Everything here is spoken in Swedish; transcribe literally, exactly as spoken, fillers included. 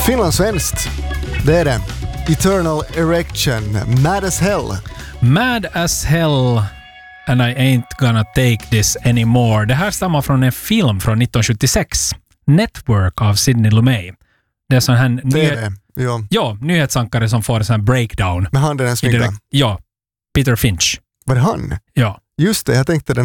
Finlandssvenskt. Det är det. Eternal Erection. Mad as hell. Mad as hell and I ain't gonna take this anymore. Det här stammar från en film från nittonhundrasjuttiosex. Network av Sidney Lumet. Det är sån här ny- Det är det. Ja. ja, nyhetsankare som får en sån här breakdown. Men han den är snygga. Ja, Peter Finch. Var det han? Ja. Just det, jag tänkte den